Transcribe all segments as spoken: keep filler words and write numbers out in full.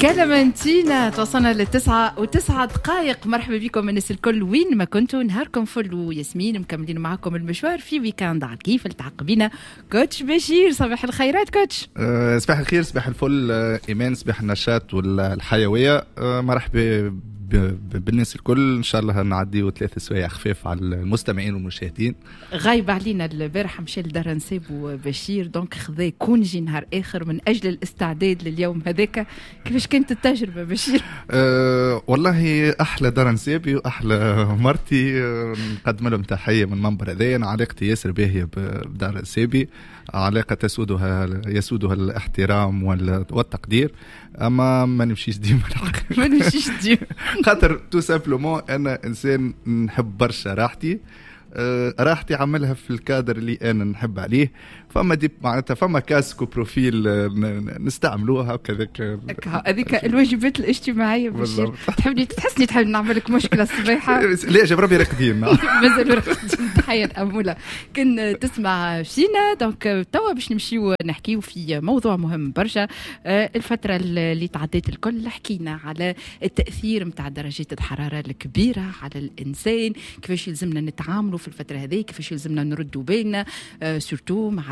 كلامنتينا توصلنا للتسعة وتسعة دقائق. مرحبا بكم الناس الكل وين ما كنتوا، نهاركم فل وياسمين مكملين معكم المشوار في ويكاند على كيف التحق بينا كوتش بشير. صباح الخيرات كوتش. أه صباح الخير، صباح الفل إيمان، صباح النشاط والحيوية. أه مرحبا بالناس الكل. ان شاء الله نعديوا ثلاثة سوايع خفيف على المستمعين والمشاهدين. غايب علينا البارح مشى لدار نسيبو بشير، دونك خذا كونجي نهار اخر من اجل الاستعداد لليوم هذاك. كيفاش كانت التجربه بشير؟ أه والله احلى دار نسيبي واحلى مرتي، نقدم لهم تحيه من المنبر هذايا. انا علاقتي ياسر باهيه بدار نسيبي، علاقه تسودها يسودها الاحترام والتقدير، اما ما نمشيش ديما ما نمشيش ديما خاطر تو سامبلومون انا انسان نحب برشا راحتي. أه راحتي عملها في الكادر اللي انا نحب عليه، فما دي معناتها فما كاسكو بروفيل نستعملوها وكذاك. هذيك الواجبات الاجتماعيه بشير. تحبني تحسني تحب نعمل لك مشكله الصباحه؟ لا جاب ربي راقدين مازالوا راقدين. تحيه الاموله كن تسمع فينا. دونك توا باش نمشيو نحكيو في موضوع مهم برشا. الفتره اللي تعديت الكل حكينا على التاثير نتاع درجات الحراره الكبيره على الانسان، كيفاش يلزمنا نتعاملوا في الفتره هذه، كيفاش يلزمنا نردوا بالنا سورتو مع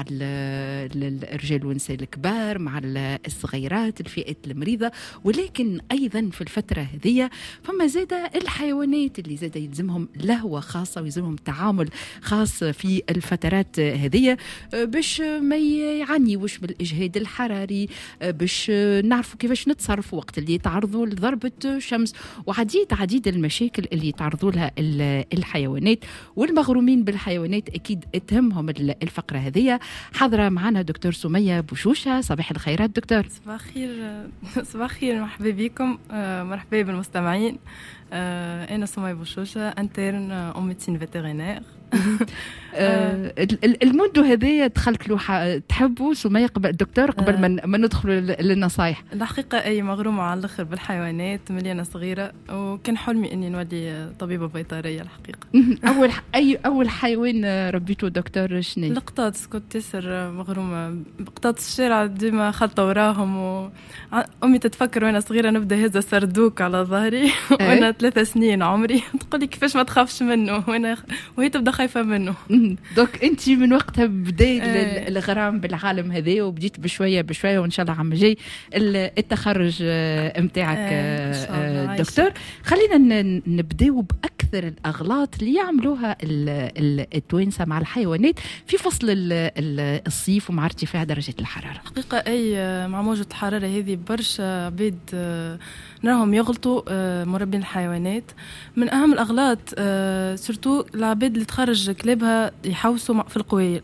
الرجال والنساء الكبار، مع الصغيرات، الفئات المريضة. ولكن أيضا في الفترة هذه فما زادة الحيوانات اللي زادة يلزمهم لهوة خاصة ويلزمهم تعامل خاص في الفترات هذه باش ما يعنيوش بالإجهاد الحراري، باش نعرفوا كيفاش نتصرفوا وقت اللي يتعرضوا لضربة شمس وعديد عديد المشاكل اللي يتعرضوا لها الحيوانات. والمغرومين بالحيوانات أكيد تهمهم الفقرة هذه. حاضرة معنا دكتور سمية بوشوشة. صباح الخيرات دكتور. صباح الخير. صباح الخير، مرحبا بكم، مرحبا بالمستمعين. أنا سمية بوشوشة، انترن أو ميدسين فيترينير. المدة هذه دخلت له تحبوا سمية قبل دكتور قبل ما ما ندخل للنصايح؟ الحقيقة أي مغرومة على الآخر بالحيوانات مليانة صغيرة، وكان حلمي إني نولي طبيبة بيطرية الحقيقة. أول أي أول حيوان ربيته دكتور شنو؟ القطاط. كنت تسر مغرومة بقطاط الشارع، ديما خلطة وراهم، وأمي تتفكر وأنا صغيرة نبدأ هزة سردوك على ظهري وأنا ثلاثة سنين عمري، تقولي كيفاش ما تخافش منه، وأنا وهي تبدأ خايفة منه. دوك انت من وقتها بديت الغرام بالعالم هذا، وبديت بشويه بشويه، وان شاء الله عم جاي التخرج نتاعك دكتور. خلينا نبداو باكثر الاغلاط اللي يعملوها التوانسه مع الحيوانات في فصل الصيف ومع ارتفاع درجه الحراره. حقيقه اي مع موجه الحراره هذه برشا عبيد نراهم يغلطوا مربين الحيوانات. من اهم الاغلاط سورتو العبيد اللي تخرج كلابها يحوسوا في القويل،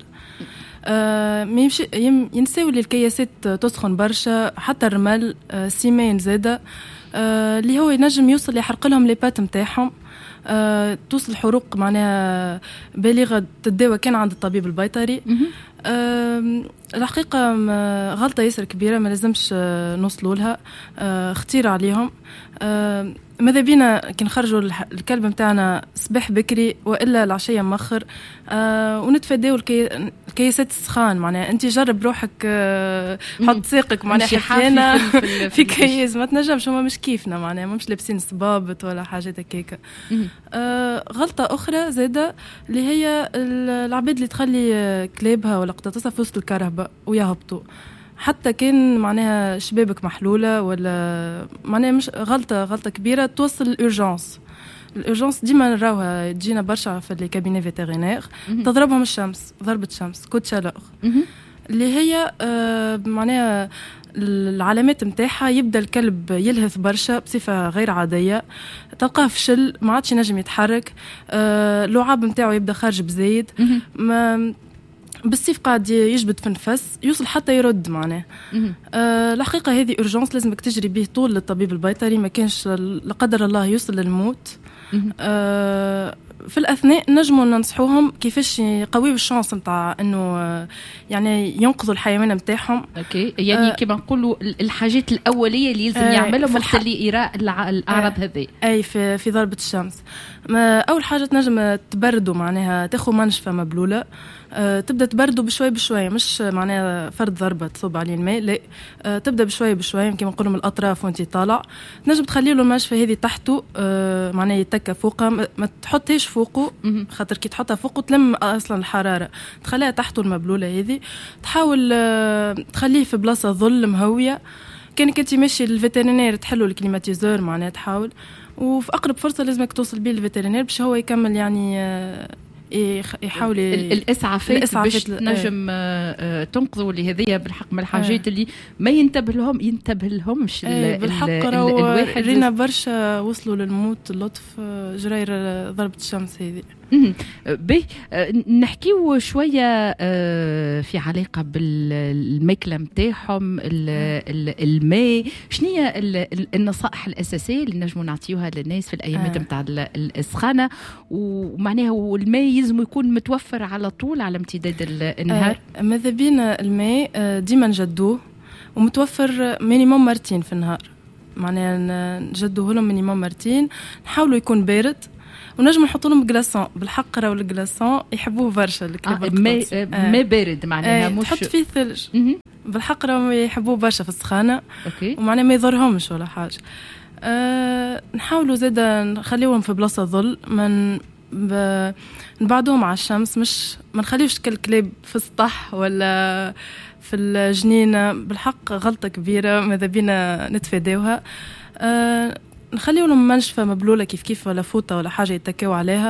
آه يمشي ينساو اللي الكياسات تسخن برشا، حتى الرمل آه سيمين زاده آه اللي هو ينجم يوصل يحرق لهم لي بات نتاعهم، آه توصل حروق معناها بالغه تداوى كان عند الطبيب البيطري. آه الحقيقه غلطه ياسر كبيره ما لازمش آه نوصلوا لها، آه خطيره عليهم. آه ماذا بينا كي نخرجوا الكلب متاعنا صباح بكري والا العشيه مخر، آه ونتفاداو الكي... الكياسات السخان. معناها انت جرب روحك، آه حط ساقك معناها حفيانه في, في, في كياس ما تنجمش، هما مش كيفنا معناها مش لابسين صبابط ولا حاجات هكاكا. آه غلطه اخرى زاده اللي هي العباد اللي تخلي كلابها ولا قطاطها في وسط الكرهبه ويهبطوا، حتى كان معناها شبابك محلولة ولا معناها مش غلطة غلطة كبيرة توصل الأورجانس. الأورجانس ديما نراوها تجينا برشا في الكابيني فيترينير، تضربهم الشمس ضربة شمس كوت شالور اللي هي آه معناها العلامات متاعها يبدأ الكلب يلهث برشا بصفة غير عادية، تلقاه فشل ما عادش ينجم يتحرك، آه اللعاب متاعه يبدأ خارج بزايد، ما بالصيف قاعد يجبد في النفس، يوصل حتى يرد معناه. آه الحقيقة هذه أورجانس لازمك تجري به طول للطبيب البيطري، ما كانش لا قدر الله يوصل للموت. آه في الاثناء نجموا ننصحوهم كيفاش يقويوا الشانس نتاع انه يعني ينقذوا الحيوان نتاعهم. اوكي يعني آه كما نقولوا الحاجات الاوليه اللي يلزم آه يعملهم وقت اللي يرى الاعراض آه هذه. اي في في ضربه الشمس. ما اول حاجه تنجم تبردوا معناها تاخذ منشفه مبلوله، أه تبدا تبردوا بشوي بشوي، مش معناها فرد ضربه تصب عليه الماء، لا أه تبدا بشوي بشوي كما نقولوا من الاطراف وانت طالع. تنجم تخلي له المنشفه هذه تحته أه معناها يتكى فوقها، ما تحطيش فوقه خاطر كي تحطها فوقه تلم اصلا الحراره، تخليها تحته المبلوله هذه. تحاول أه تخليه في بلاصه ظل مهويه، كانك انت ماشي للفيترينير تحلوا الكليماتيزور معناها تحاول، وفي اقرب فرصه لازمك توصل بيه للفيترينير باش هو يكمل يعني أه يحاول الاسعافات باش تنجم آه. تنقذوا اللي هذيا بالحق من الحاجات آه. اللي ما ينتبه لهم ينتبه لهمش آه. بالحق الواحد رينا برشا وصلوا للموت اللطف جرير ضربة الشمس هذه. به نحكيو شويه في علاقه بالماكله نتاعهم، الماء، شنو هي النصائح الاساسيه اللي نجموا نعطيوها للناس في الايامات نتاع السخانه، ومعناها الماء يلزم يكون متوفر على طول على امتداد النهار؟ ماذا بينا الماء ديما نجدوه ومتوفر مينيموم مرتين في النهار، معناها نجدوه لهم مينيموم مرتين، نحاولوا يكون بارد، ونجم نحط لهم جلاسون. بالحق راهو الجلاسون يحبوه برشا الكلاب آه ما آه ما بارد معناها آه مش تحط فيه ثلج. بالحق راهو يحبوه برشا في السخانه، ومعناها ما يضرهمش ولا حاجه. آه نحاولوا زاده نخليوهم في بلاصه ظل، من ب... نبعدوهم على الشمس، مش ما نخليوش كالكلاب في السطح ولا في الجنينه، بالحق غلطه كبيره ماذا بينا نتفاداوها. آه نخليو لهم منشفه مبلوله كيف كيف ولا فوطه ولا حاجه يتكاو عليها.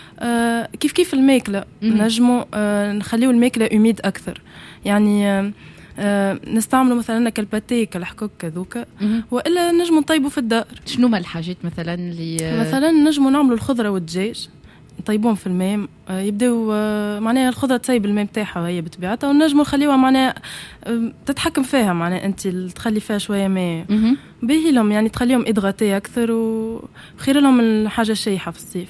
آه كيف كيف الماكله نجموا آه نخليو الماكله أميد اكثر، يعني آه آه نستعملوا مثلا كالباتيه كالحكوك كذوكا، والا نجموا نطيبوا في الدار. شنو ما الحاجات مثلا اللي مثلا نجموا نعملوا الخضره والدجاج نطيبوهم في الماء، آه يبداو آه معناها الخضره تسيب الماء نتاعها هي بطبيعتها، ونجموا نخليوها معناها آه تتحكم فيها، معناها انت تخلي فيها شويه ماء باهي لهم، يعني تخليهم ادغاتي اكثر، وخير لهم الحاجه الشايحه في الصيف.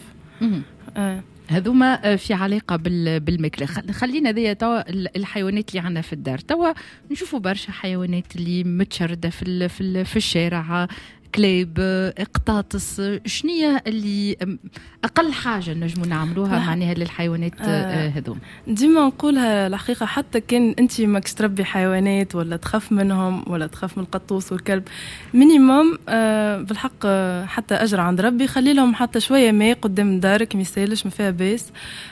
آه. هذوما في علاقة بالماكلة. خلينا ذي توا الحيوانات اللي عنا في الدار، توا نشوفوا برشا حيوانات اللي متشردة في في في الشارع، كلاب، قطاطس. شنية اللي أقل حاجة نجموا نعملوها معناها للحيوانات آه هذوم؟ ديما نقولها الحقيقة، حتى كان أنت ماكش تربي حيوانات ولا تخاف منهم ولا تخاف من القطوس والكلب، مينيموم آه بالحق حتى أجر عند ربي، خلي لهم حتى شوية ماء قدام دارك، ميسالش ما فيها باس.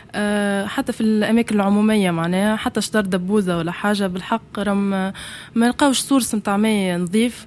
أه حتى في الأماكن العمومية معناها حتى شجر دبوزة ولا حاجة، بالحق رم ما نلقاوش سورس نتاع ماء نظيف،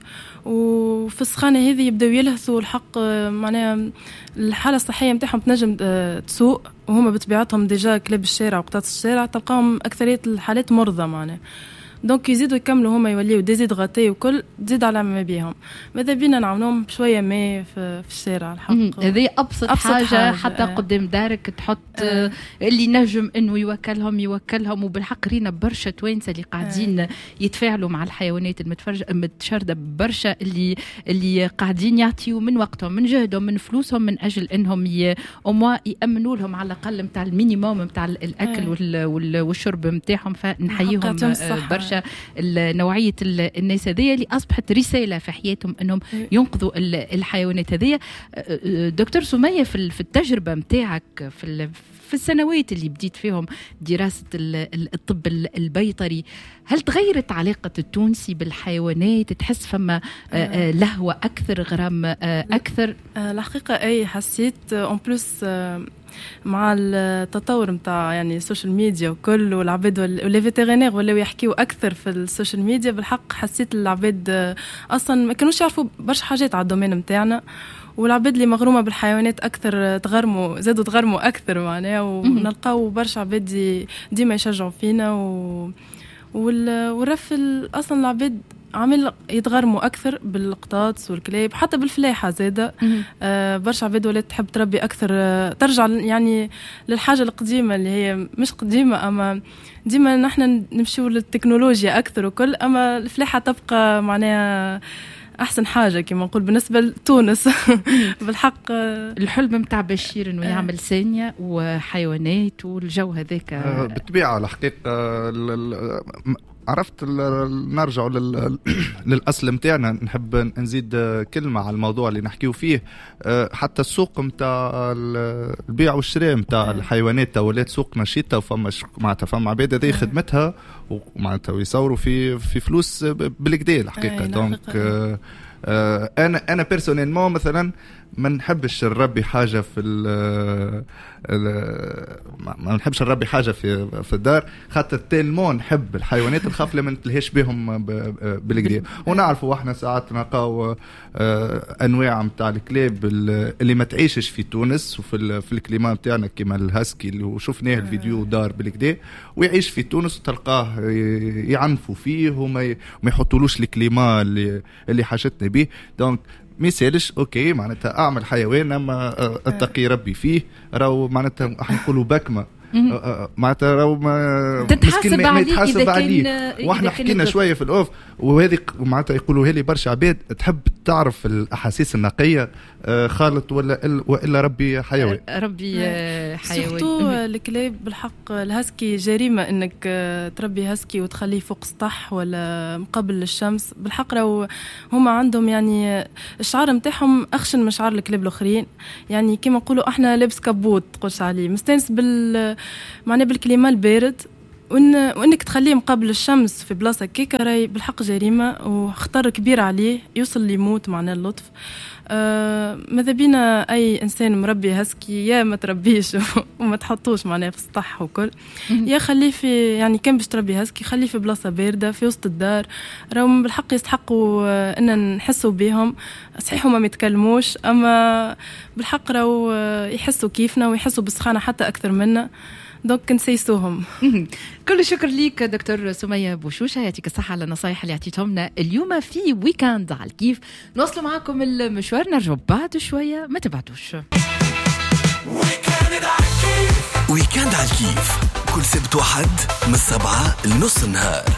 وفي السخانة هذه يبدأوا يلهثوا الحق، معناها الحالة الصحية متاعهم تنجم تسوء، وهم بطبيعتهم ديجا كلاب الشارع وقطاط الشارع تلقاهم أكثرية الحالات مرضى معناها، دونك يزيدوا يكملوا هما يوليوا ديزيد غاتي وكل تزيد على ما بيهم. ماذا بينا نعملهم بشويه ماء في, في الشارع الحق. هذه أبسط, أبسط حاجة, حاجة حتى اه. قدام دارك تحط اه. اللي نجم انه يوكلهم يوكلهم. وبالحق رينا برشا توانسه اللي قاعدين اه. يتفاعلوا مع الحيوانات المتشرده برشا، اللي اللي قاعدين يعطيوا من وقتهم من جهدهم من فلوسهم من اجل انهم يأموا يامنوا لهم على الاقل نتاع المينيموم نتاع الاكل اه. والشرب نتاعهم. فنحييهم برشا نوعية الناس هذية اللي أصبحت رسالة في حياتهم أنهم ينقذوا الحيوانات هذية. دكتور سمية، في التجربة متاعك في في السنوات اللي بديت فيهم دراسة الطب البيطري، هل تغيرت علاقة التونسي بالحيوانات؟ تحس فما لهوة أكثر، غرام أكثر؟ الحقيقة أي حسيت أون بلوس مع التطور متاع يعني السوشيال ميديا وكل، والعباد واللي فيترينير ولاو يحكيوا اكثر في السوشيال ميديا. بالحق حسيت العباد اصلا ما كانوش يعرفوا برشا حاجات على الدومين نتاعنا، والعباد اللي مغرومه بالحيوانات اكثر تغرموا زادوا تغرموا اكثر معناها، ونلقاو برشا عباد ديما يشجعوا فينا و والرف اصلا العباد عامل يتغرموا اكثر بالقطاطس والكلاب، حتى بالفلاحه زاده. آه برشا عباد ولات تحب تربي اكثر، آه ترجع يعني للحاجه القديمه اللي هي مش قديمه، اما ديما نحن نمشيو للتكنولوجيا اكثر وكل، اما الفلاحه تبقى معناها احسن حاجه كما نقول بالنسبه لتونس. بالحق الحلم متاع بشير انه يعمل ثانيه وحيوانات والجو هذاك بالطبيعه. الحقيقه عرفت نرجع للأصل متاعنا. نحب نزيد كلمة على الموضوع اللي نحكيه فيه. حتى السوق متاع البيع والشراء متاع الحيوانات ولات سوق نشيطة وفما معناتها فما عباد هذه خدمتها ومعناتها ويصوروا في في فلوس بالكدا الحقيقة. دونك انا انا بيرسونيلمون مثلا ما نحبش نربي حاجه في ما نحبش نربي حاجه في في الدار خاطر تيلمون نحب الحيوانات نخاف لما نتلهيش بهم بالكدا. ونعرفوا احنا ساعات نلقاو انواع نتاع الكلاب اللي ما تعيشش في تونس وفي في الكليما نتاعنا كيما الهاسكي اللي شفناه الفيديو دار بالكدا ويعيش في تونس وتلقاه يعنفوا فيه وما ما يحطولوش الكليما اللي اللي حاجتنا به. دونك ميسالش اوكي معناتها اعمل حيوان اما اتقي ربي فيه راهو معناتها احنا نقولوا بكمه معناتها راهو ما مسكين ما يتحاسب عليه. واحنا حكينا شويه في الاوف وهذه معناتها يقولوا لي برشا عباد تحب تعرف الاحاسيس النقيه خالط ولا والا ربي حيوان ربي حيوان. سورتو الكلاب بالحق الهاسكي جريمه انك تربي هاسكي وتخليه فوق سطح ولا مقابل للشمس. بالحق راهو هما عندهم يعني الشعر نتاعهم اخشن من شعر الكلاب الاخرين. يعني كما نقولوا احنا لابس كبوت تقولش عليه مستانس بال معناه بالكليما البارد وإن وانك تخليه مقابل الشمس في بلاصه كيكا راي بالحق جريمه وخطر كبير عليه يوصل ليموت معناه اللطف. آه ماذا بينا اي انسان مربي هاسكي يا ما تربيش وما تحطوش معناه في السطح وكل يا خليه في يعني كان باش تربي هاسكي خليه في بلاصه بارده في وسط الدار. راهم بالحق يستحقوا ان نحسوا بهم. صحيح هما ما يتكلموش اما بالحق راهو يحسوا كيفنا ويحسوا بالسخانه حتى اكثر منا. دونك نسيسوهم. كل الشكر ليك دكتور سمية بوشوشة يعطيك الصحة على النصائح اللي اعطيتهم اليوم في ويكاند على الكيف. نوصلوا معكم المشوار نرجع بعد شوية ما تبعدوش. ويكاند على الكيف كل سبت وحد من السبعة لنص النهار.